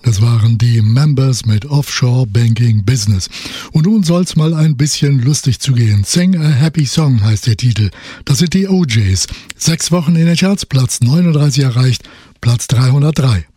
Das waren die Members mit Offshore Banking Business. Und nun soll's mal ein bisschen lustig zugehen. Sing a Happy Song heißt der Titel. Das sind die OJs. 6 Wochen in den Charts, Platz 39 erreicht, Platz 303.